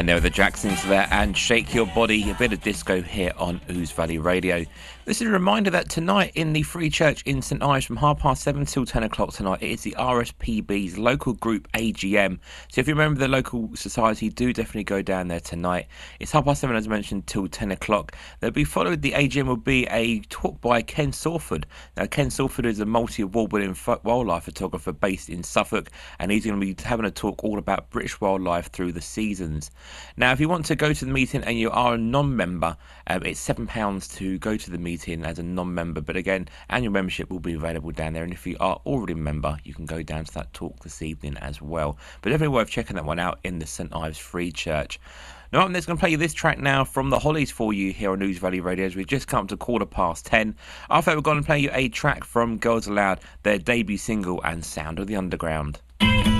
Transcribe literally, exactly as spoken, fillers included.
And there are the Jacksons there, and Shake Your Body, a bit of disco here on Ouse Valley Radio. This is a reminder that tonight in the Free Church in St Ives from half past seven till ten o'clock tonight, it is the R S P B's local group A G M. So if you remember the local society, do definitely go down there tonight. It's half past seven, as I mentioned, till ten o'clock. There'll be followed, the A G M will be a talk by Ken Salford. Now, Ken Salford is a multi-award-winning wildlife photographer based in Suffolk, and he's going to be having a talk all about British wildlife through the seasons. Now, if you want to go to the meeting and you are a non-member, um, it's seven pounds to go to the meeting as a non-member, but again, annual membership will be available down there, and if you are already a member, you can go down to that talk this evening as well. But definitely worth checking that one out in the St Ives Free Church. Now, I'm just going to play you this track now from the Hollies for you here on Ouse Valley Radio as we've just come to quarter past ten. After that, we're going to play you a track from Girls Aloud, their debut single and Sound of the Underground.